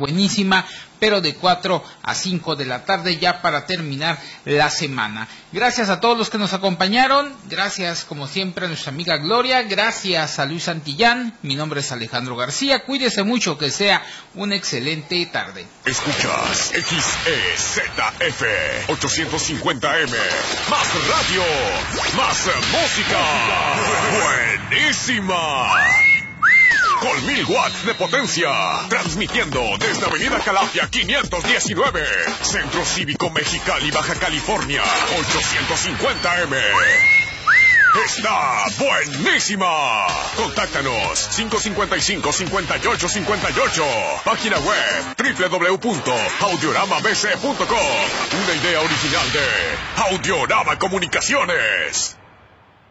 buenísima, pero de 4 a 5 de la tarde ya para terminar la semana. Gracias a todos los que nos acompañaron, gracias como siempre a nuestra amiga Gloria, gracias a Luis Santillán, mi nombre es Alejandro García, cuídese mucho, que sea una excelente tarde. Escuchas XEZF 850M, más radio, más música, buenísima. Con 1000 watts de potencia, transmitiendo desde Avenida Calafia 519, Centro Cívico Mexicali, Baja California, 850M. ¡Está buenísima! Contáctanos 555-5858. Página web www.audioramabc.com. Una idea original de Audiorama Comunicaciones.